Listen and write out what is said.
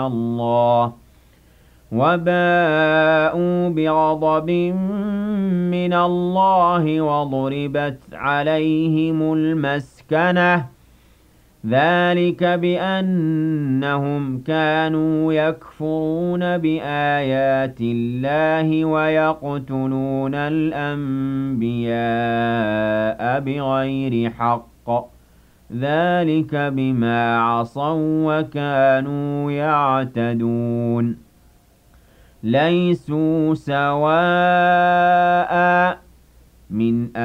الله وباءوا بغضب من الله وضربت عليهم المسكنة ذلك بأنهم كانوا يكفرون بآيات الله ويقتلون الأنبياء بغير حق ذلك بما عصوا وكانوا يعتدون ليسوا سواء من